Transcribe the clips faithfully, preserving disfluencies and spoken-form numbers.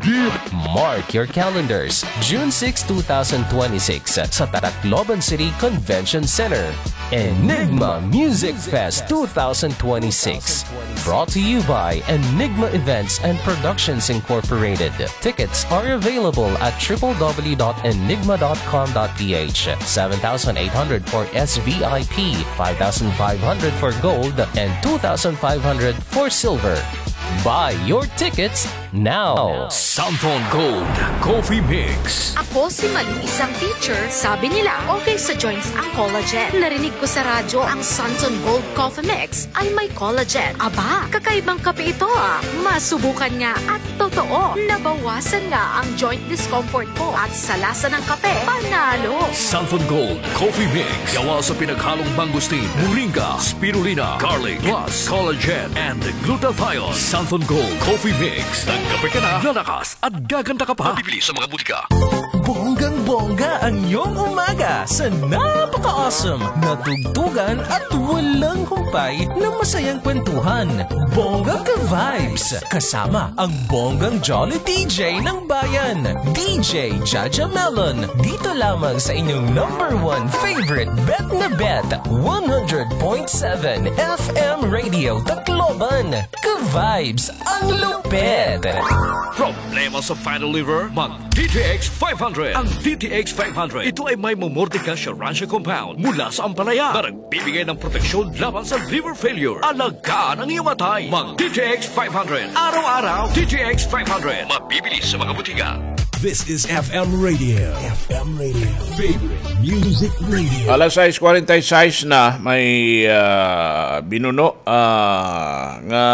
Mark your calendars. June sixth, twenty twenty-six sa Tacloban City Convention Center. Enigma Music Fest twenty twenty-six. Brought to you by Enigma Events and Productions Incorporated. Tickets are available at w w w dot enigma dot com dot p h. seven thousand eight hundred for S V I P, five thousand five hundred for gold, and two thousand five hundred for silver. Buy your tickets now. Sanfon Gold Coffee Mix. Ako si Malu, isang teacher. Sabi nila, okay sa joints ang collagen. Narinig ko sa radyo, ang Sanfon Gold Coffee Mix ay may collagen. Aba, kakaibang kape ito ah. Masubukan nga at totoo, nabawasan nga ang joint discomfort ko at sa lasa ng kape, panalo. Sanfon Gold Coffee Mix. Gawa sa pinaghalong mangustin, moringa, spirulina, garlic, plus collagen and glutathione. Sanfon Gold Coffee Mix. Nagkape ka na, lalakas at gaganda ka pa. Mabibili sa mga butika. Bonggang-bongga ang iyong umaga sa napaka-awesome na tugtugan at walang humpay na masayang kwentuhan. Bongga ka vibes! Kasama ang bonggang jolly D J ng bayan, D J Jaja Melon. Dito lamang sa inyong number one favorite bet na bet, one hundred point seven F M Radio Tacloban. Ka-vibes ang lupet! Problema sa final liver? Mag-D T X five hundred. Ang D T X five hundred, ito ay may Momordica Sharansha compound mula sa ampalaya na nagbibigay ng proteksyon laban sa liver failure. Alagaan ang iyong atay. Mag-D T X five hundred. Araw-araw, D T X five hundred. Mabibili sa mga butika. This is F M Radio. F M Radio. Favorite Music Radio. Alas sais forty-six na may uh, binuno uh, nga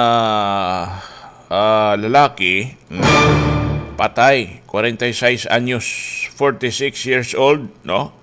uh, lalaki mm, patay forty-six anyos, forty-six years old, no?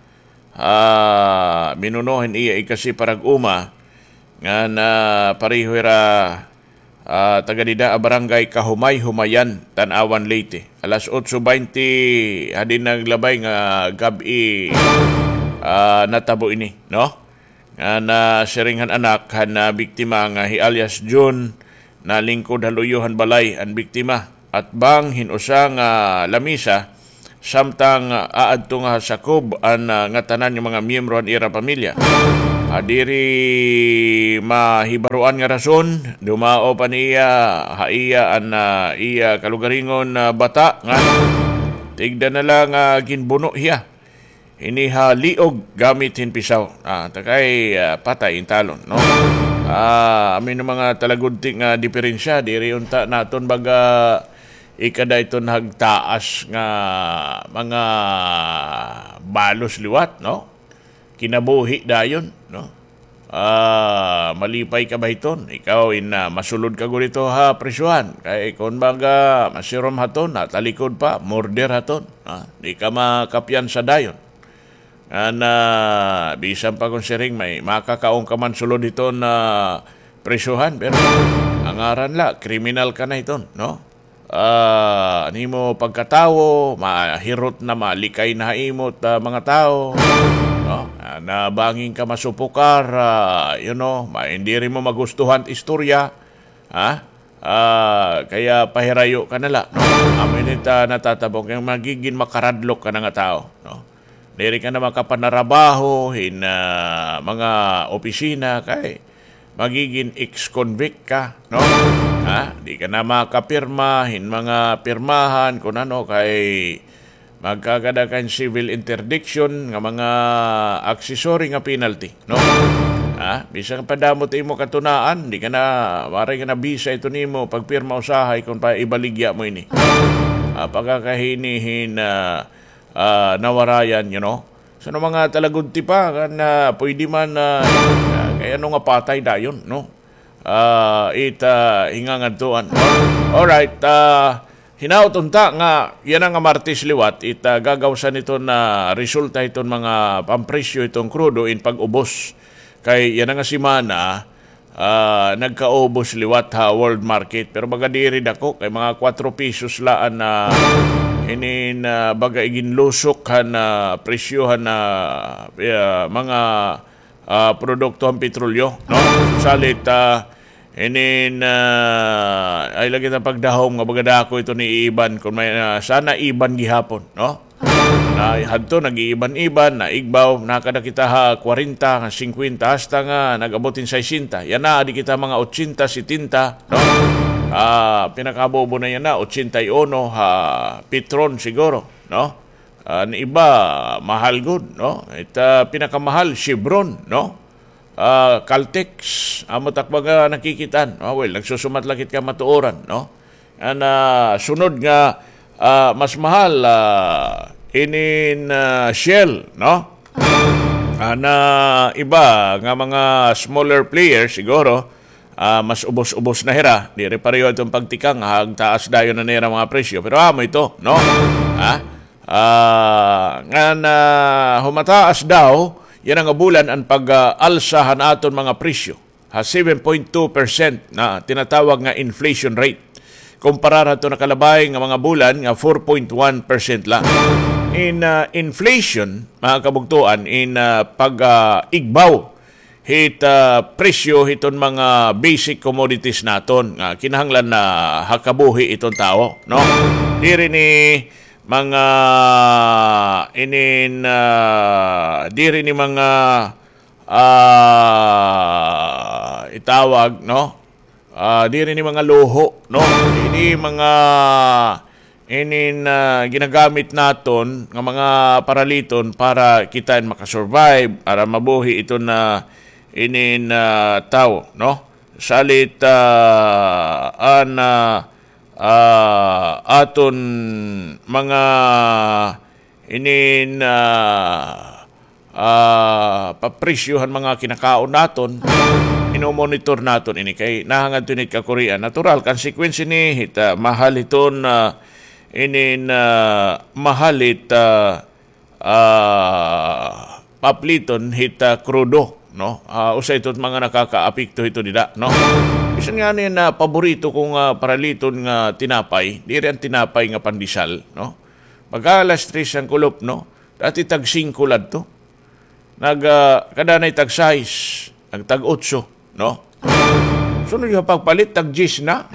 Uh, binunohin iya ikasi parag uma nga na pareho ra uh, taga-dida a barangay Kahumay, Humayan, Tanawan, Leyte. Alas eight twenty hadin naglabay nga gabi uh, natabo ini, no? Nga na siringhan anak han na biktima nga hi alias John na lingkod haluyuhan balay ang biktima at bang hinusa nga lamisa samtang uh, aadto nga sakob an uh, nga tanan yung mga miyembro an ira pamilya. Adiri mahibaruan nga rason dumao pa niya haiya an uh, iya kalugaringon uh, bata nga tigda na lang uh, ginbuno hiya iniha liog gamit hinpisaw ah takay uh, patay intalon, no? Ah amin mga talagudti nga diferensya diri unta naton baga ikada ito nagtaas nga mga balos liwat, no? Kinabuhi dayon, no? Ah, malipay ka ba iton? Ikaw in uh, masulod ka gurito ha presyuhan. Kay kon baga masirom haton, natalikod pa, murder haton. Ha? Di ka makapyan sa dayon. Ana bisan pa kung siring may makakaong ka man sulod ito na presyuhan, pero angaran la kriminal ka na iton, no? Uh, nimo pagkatawo mahirot na malikay na imot uh, mga tao, no? Uh, na banging ka masupukar, uh, you know, ma, hindi rin mo magustuhan istorya, ha? Uh, kaya pahirayo ka nala, no? Amin ita natatabong yung magiging makaradlok ka na nga tao, no? Diri ka na makapanarabaho in uh, mga opisina kay magiging ex-convict ka, no? Ha? Di ka na makapirma, hin mga pirmahan, kung ano, kay magkagada kang civil interdiction, nga mga accessory nga penalty, no? Ha? Bisang padamot imo katunaan, di ka na, maray ka na bisa ito nimo, pagpirma usahay, kung pa ibaligya mo ini. Ha? Pagkakahinihin na uh, uh, nawarayan, you know? So, no, mga talagudti pa, kan, uh, pwede man, uh, uh, kaya ano nga patay dayon, no? Uh, it uh, hingangan tuan. Alright, uh, hinautunta nga yan ang martis liwat it uh, gagawsan ito na resulta itong mga pampresyo itong krudo in pag-ubos kay yan ang simana uh, nagkaubos liwat ha world market pero baga diri dako kay mga four pesos laan na uh, inin uh, baga iginlusok han uh, presyohan na uh, uh, mga uh, produkto ang petrolyo, no? Salit uh, inin uh, ay lagi na pagdahom nga bagadako ito ni Iban kung may uh, sana Iban gihapon, no? Na hadto nag-iiban-iban na igbaw nakada kita ha forty nga fifty hasta nga nag-abotin sixty. Yan na di kita mga eighty seventy, no? Ah, pinakabobo na yan na eighty-one ha Petron siguro, no? Uh, iba mahal good, no? Ita pinakamahal Chevron, no? Uh, Caltex, amo takbaga nakikitan. Oh, well, nagsusumat lakit ka matuoran, no? And uh, sunod nga uh, mas mahal uh, inin uh, Shell, no? Ana uh, iba nga mga smaller players siguro uh, mas ubos-ubos na hira. Di rin pareho itong pagtikang hag taas dayon na nira mga presyo. Pero amo ito, no? Ha? Uh, nga na humataas daw yan ang bulan ang pag-alsahan uh, aton mga presyo. Ha, seven point two percent na tinatawag nga inflation rate. Kumpara nato nakalabay nga mga bulan nga four point one percent lang. In uh, inflation, mga kabugtuan, in uh, pag-igbaw, uh, hit uh, presyo hiton mga basic commodities naton nga kinahanglan na hakabuhi itong tao, no? Diri ni mga inin uh, diri ni mga uh, itawag, no? Uh, diri ni mga luho, no? Diri mga inin uh, ginagamit naton nga mga paraliton para kita makasurvive, para mabuhi ito na inin uh, tao, no? Salit uh, an uh, Uh, aton mga inin uh, uh, papresyohan mga kinakaon naton, inomonitor naton ini kay nahangad tunit ka Korea. Natural consequence ni hita mahal iton uh, inin uh, mahalit uh, uh, papliton hita krudo, no? Uh, usay iton mga nakakaapekto ito nila, no? Bisan nga ni na paborito kong uh, paraliton nga tinapay, di rin tinapay nga pandisal, no? Pagka alas tres ang kulop, no? Dati tag singko lad to. Nag, uh, kadanay tag size, nag tag otso, no? Sunod yung pagpalit, tag gis na.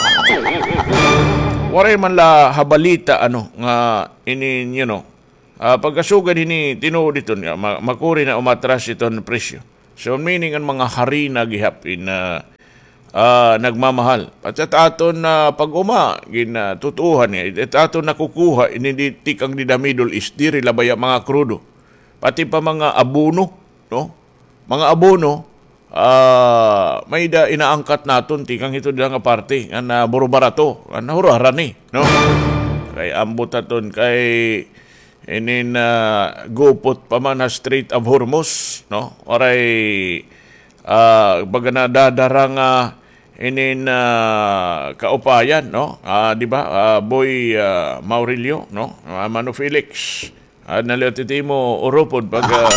Waray man la habalita, ano, nga, inin, you know, uh, pagkasugan ini, tinuod ito nga, makuri na umatras ito ng presyo. So, meaning ang mga harina gihapin na uh, Uh, nagmamahal. At at aton na uh, pag-uma, ginatutuhan niya, at aton nakukuha, initikang nila Middle East, diri labaya mga krudo. Pati pa mga abono, no? Mga abono, uh, may da inaangkat naton, tikang ito nila nga parte, nga na burubarato, nga nahuraran eh, no? Kay ambot aton, kay inin uh, gupot pa man na Strait of Hormuz, no? Oray, uh, baga na dadarang uh, inin uh, kaupayan, no? Uh, di ba? Uh, Boy uh, Maurilio, no? Uh, Mano Felix. Uh, naliotiti mo uropod pag uh,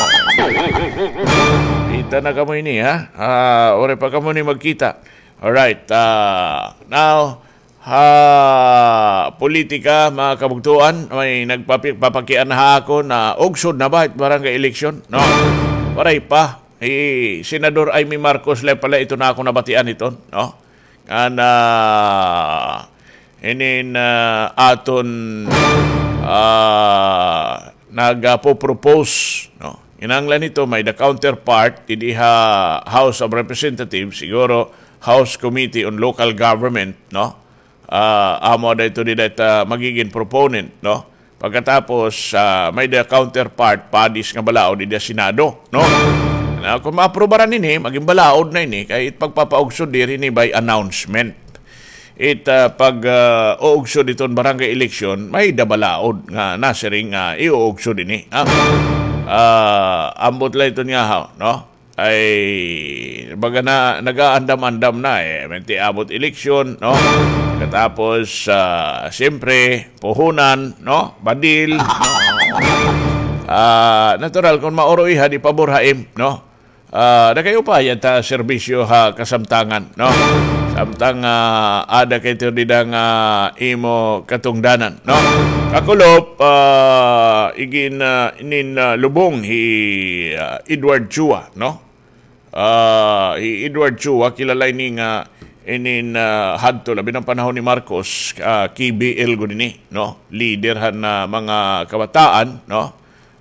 kita na kamo ini, ha? Uh, ore pa kamo ni magkita. Alright. Uh, now, ha, politika, mga kabugtuan, may nagpapakian na ako na ugsod na ba barangay election, no? Waray pa. Eh, Senador Amy Marcos lang pala ito na ako nabatian ito, no? Nga inin uh, aton uh, nag-propose, no? Inanglan ito, may the counterpart, hindi ha House of Representatives, siguro House Committee on Local Government, no? Uh, amo na ito din uh, magiging proponent, no? Pagkatapos, uh, may the counterpart, Padis nga balao, hindi Senado, no? Na kung maaprobaran ini, maging balaod na ini, kahit pagpapaugsod diri ni by announcement. It uh, pag uh, uugsod itong barangay election, may dabalaod nga nasiring uh, iuugsod ini. Ah, uh, ambot lang ito nga, ha, no? Ay, baga na, nag-aandam-andam na eh. Menti abot election, no? Katapos, uh, siyempre, puhunan, no? Badil, no? Uh, natural, kung maoroy ha, di paborhaim, no? Uh, nagayo pa yan ta serbisyo ha kasamtangan, no? Samtang uh, ada kay ito didang uh, imo katungdanan, no? Kakulop, uh, igin uh, inin uh, lubong hi uh, Edward Chua, no? uh, Edward Chua kilala ini nga inin uh, hadto labi ng panahon ni Marcos uh, K B L gud ni no leader han na mga kabataan no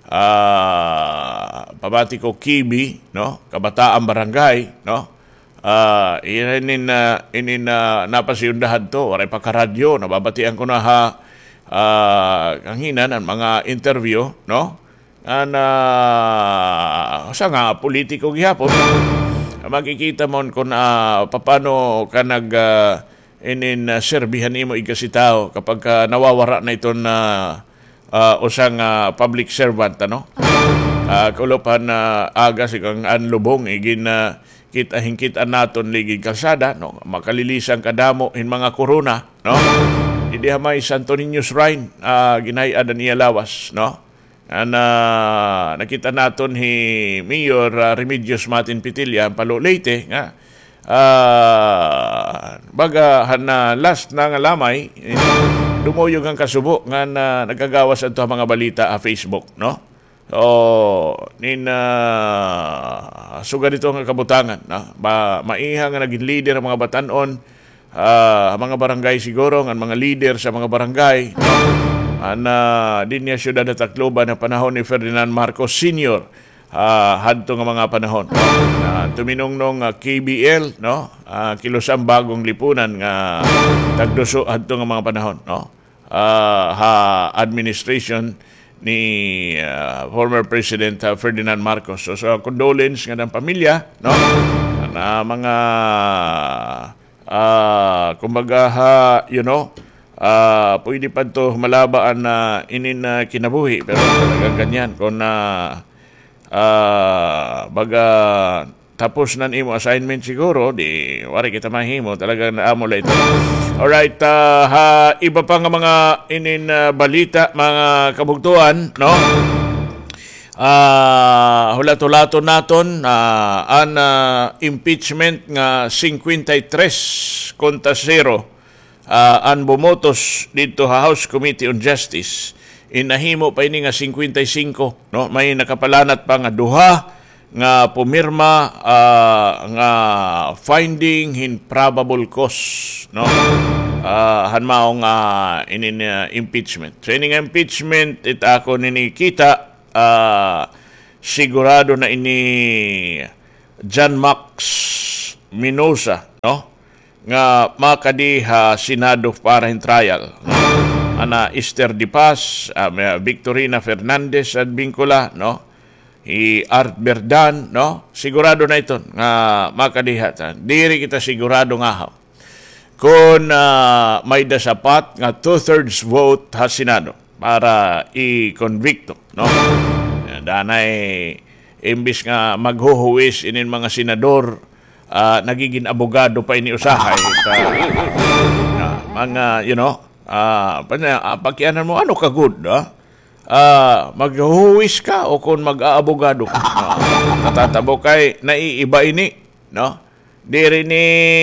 uh, pabati ko K B no kabataan barangay no uh, inin uh, inin uh, napasiyundahan to waray pa ka radyo nababatian ko na ha uh, kanginan ang mga interview no ana uh, sa nga politiko gihapon makikita mo kung uh, paano ka nag uh, inin uh, serbihan imo ikasitao kapag uh, nawawara na ito na uh, usang uh, public servant ano uh, kulupan na uh, aga sigang anlubong igin uh, kita hingkita naton ligig kalsada no makalilisan kadamo in mga korona no idi may Santo Niño Shrine uh, ginay-adan niya lawas no. And, uh, nakita naton hi Mayor uh, Remedios Martin Pitilla Palo Leyte nga uh, baga na last na nga lamay eh, dumuyog ang kasubo nga na nagagawas ato mga balita a Facebook no o nin uh, suga dito nga kabutangan no? Ba, maiha nga naging leader ang mga batanon uh, mga barangay siguro nga mga leader sa mga barangay no? Ana din niya siyudad na Tacloban na panahon ni Ferdinand Marcos Senior uh, hadto nga mga panahon uh, tuminungnong uh, K B L no uh, kilosang bagong lipunan nga tagduso hadto nga mga panahon no uh, ha administration ni uh, former President uh, Ferdinand Marcos so, so condolence nga ng pamilya no na mga uh, kumbaga ha, you know Uh, pwede pa ito malabaan na inin na kinabuhi pero talagang ganyan kung na uh, baga tapos nan imo assignment siguro di wari kita mahimo talagang naamula ito. Alright, uh, ha, iba pa nga mga inin uh, balita mga kabugtuan no uh, hulato-lato naton uh, an uh, impeachment nga fifty-three kontra zero Uh, ang bumotos dito sa House Committee on Justice inahimo pa ini nga fifty-five no may nakapalanat pa nga duha nga pumirma uh, nga finding in probable cause no uh, hanmao nga ini uh, impeachment so ini nga impeachment it ako nini kita uh, sigurado na ini John Max Minosa no nga makadiha Senado para in trial no? Ana Esther Di Paz uh, Victorina Fernandez at Bingcola no i Art Berdan no sigurado na ito nga makadiha ta diri kita sigurado nga ha kung uh, may dasapat nga two-thirds vote ha Senado para i-convicto no danay imbis nga maghuhuwis inin mga senador Uh, nagiging abogado pa ini usahay sa uh, mga you know uh, uh, pakianan mo ano ka good no? uh, maghuhuwis ka o kung mag-aabogado ka uh, natatabo kay naiiba ini no diri ni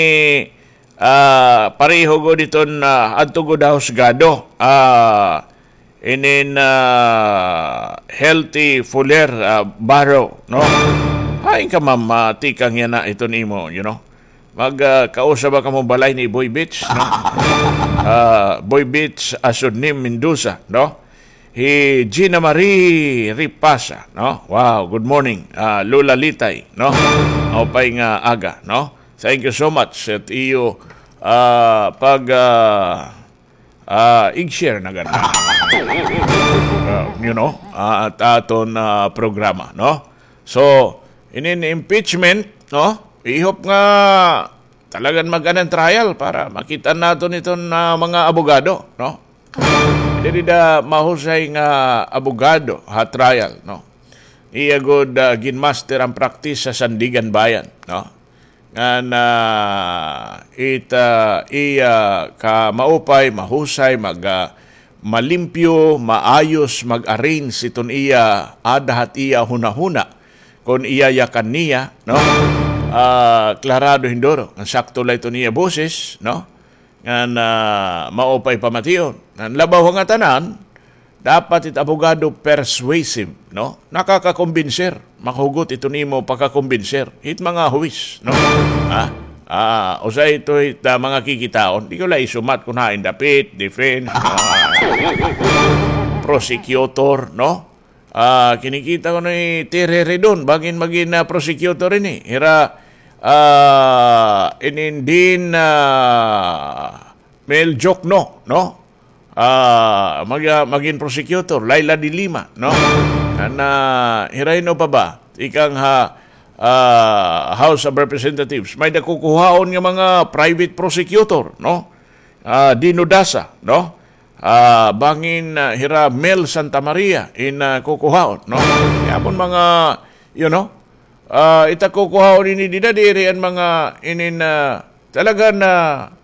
uh, pareho go dito na uh, adto go daw husgado uh, inin uh, Healthy Fuller uh, Barrow no ay ka mamatikang yan na ito nimo, you know. Mag-kausa uh, ba ka mo balay ni Boy Beach, no? Uh, Boy Beach asod ni Mendoza, no? Hi Gina Marie Ripasa, no? Wow, good morning. Uh, Lola Litay, no? O pay nga aga, no? Thank you so much at iyo uh, pag uh, uh, i-share na ganda. Uh, you know, uh, at aton uh, programa, no? So, inin impeachment, no? Ihop nga talagang mag-anang trial para makita natin ito na mga abogado, no? Hindi da mahusay nga abogado ha trial, no? Iya good uh, ginmaster ang practice sa Sandigan Bayan, no? Nga na it uh, iya ka maupay, mahusay, mag uh, malimpyo, maayos, mag-arrange iton iya adahat iya hunahuna kung iyayakan niya, no? Uh, klarado hindoro, ang sakto lang ito niya boses, no? Nga uh, maupay pamatiyon. Ang labaw nga tanan, dapat it abogado persuasive, no? Nakakakumbinser. Makugot ito nimo pagkakumbinser. Hit mga huwis, no? Ha? Ah, o sa ito hit uh, mga kikitaon, di ko lang isumat kung hain dapit, defense, uh, prosecutor, no? Ah, kinikita ko na tirere doon, bagin maging uh, prosecutor rin eh. Hira, ah, inindin uh, Mel Jokno, no? Ah, mag, uh, maging prosecutor, Laila de Lima, no? Na hirain o pa ba? Ikang ha, uh, House of Representatives, may nakukuhaon ng mga private prosecutor, no? Uh, Dino Dasa, no? Uh, bangin uh, hira Mel Santa Maria in uh, kukuhaon, no? Yapon mga, you know, uh, ita kukuhaon ini dida diri ang mga inin uh, talaga na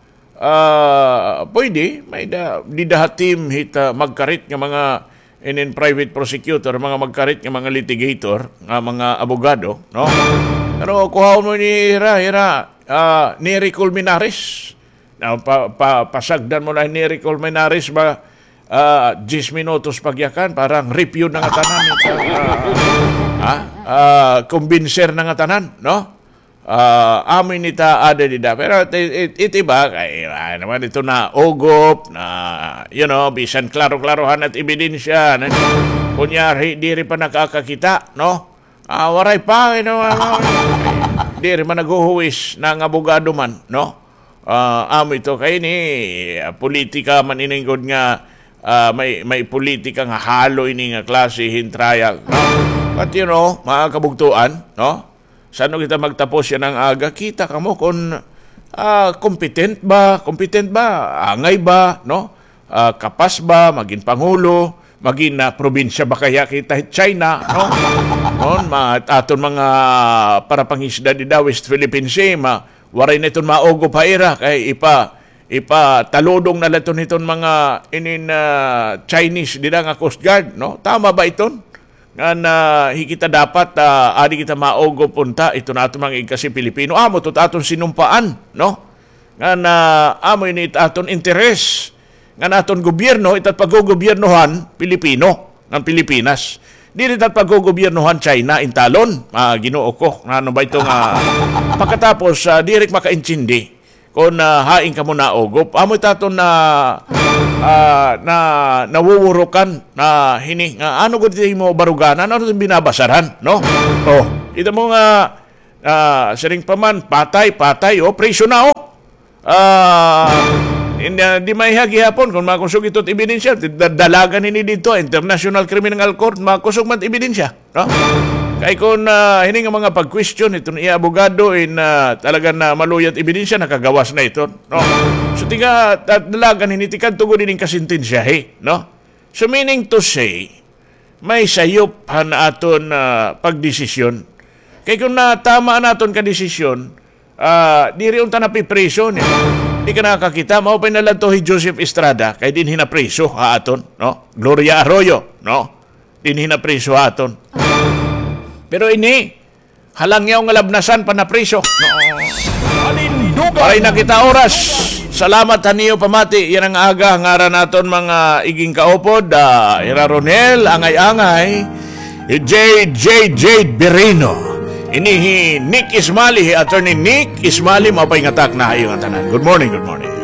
uh, pwede may da didahatim hita magkarit ng mga inin private prosecutor, mga magkarit ng mga litigator, nga mga abogado, no? Pero kuhaon mo ni hira hira uh, Nery Colmenares. Now, pa, pa, pasagdan mo na ni Nery Colmenares ba uh, ten minutos pagyakan, parang review na nga tanan. Uh, uh, uh, kumbinser na nga tanan, no? Uh, amin ita ada dida. Pero iti ba, kay uh, naman ito na ogop, na, you know, bisan klaro-klarohan at ebidensya. Na, kunyari, di rin pa nakakakita, no? Uh, waray pa, you know, uh, di rin man naguhuwis ng abogado man, no? Uh, amo ito kay ni uh, politika man iningod nga uh, may may politika nga halo ini nga klase hintraya, no? But you know, mga kabugtuan, no? Sano kita magtapos yan ang aga, kita kamo kung uh, competent ba, competent ba, angay ba, no? Uh, kapas ba, maging pangulo, maging na uh, probinsya ba kaya kita China, no? Non, ma aton mga para pangisda di da West Philippine Sea, ma waray na itong maogo pa ira, kay ipa, ipa taludong na laton itong mga inin uh, Chinese, di na nga Coast Guard, no? Tama ba iton? Nga na hikita dapat, uh, adi kita maogo punta, ito na itong mga igkasi Pilipino, amo ito aton sinumpaan, no? Nga na amo ini aton interes, nga na aton gobyerno, itat pag-gobyernohan Pilipino, ng Pilipinas. Di rin at pag-gobyernohan China intalon, uh, ginoo ko, ano ba itong uh, pagkatapos uh, di rin makaintindi kung uh, haing ka mo na ogop, amo ito na uh, na nawuwurukan na hini, uh, ano ko dito mo baruganan, ano ito binabasaran, no? Oh, ito mo nga uh, siring paman, patay, patay, oh, preso na, oh. Ah... Uh, In, uh, di may hagihapon kung makusog ito't ebidensya, dalagan ini dito, International Criminal Court, makusog man ebidensya, no? Kaya kung uh, hining nga mga pag-question ito ni abogado in uh, talaga na maluyat ebidensya, nakagawas na ito, no? So tiga, dalagan ini tikan tugod din kasintensyahe, no? So meaning to say, may sayop han aton uh, pagdesisyon. Kaya kung na tama naton ka desisyon, uh, di rin unta na pipreso niya. Di ka nakakita, maupay na lang to si Joseph Estrada, kay din hinapreso ha aton, no? Gloria Arroyo, no? Din hinapreso ha aton. Pero ini, halang yaw nga labnasan pa na preso, no? Paray na kita oras. Salamat haniyo pamati. Yan ang aga, ngara naton mga iging kaupod, uh, Ira Ronel, angay-angay, J J J Berino. Inihi Nick Ismali, Attorney Nick Ismali, mapay ngatak na hayong tanan. Good morning, good morning.